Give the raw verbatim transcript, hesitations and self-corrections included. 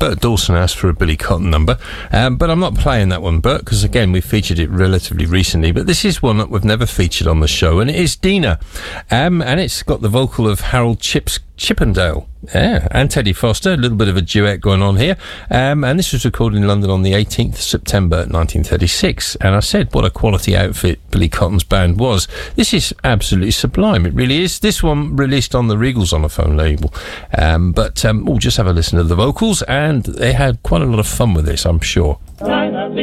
Bert Dawson asked for a Billy Cotton number, um, but I'm not playing that one, Bert, because again we featured it relatively recently. But this is one that we've never featured on the show, and it is Dina, um, and it's got the vocal of Harold Chips Chippendale, yeah, and Teddy Foster, a little bit of a duet going on here, um, and this was recorded in London on the eighteenth of September nineteen thirty-six, and I said what a quality outfit Billy Cotton's band was. This is absolutely sublime, it really is. This one released on the Regal Zonophone label, um, but um, we'll just have a listen to the vocals, and they had quite a lot of fun with this, I'm sure.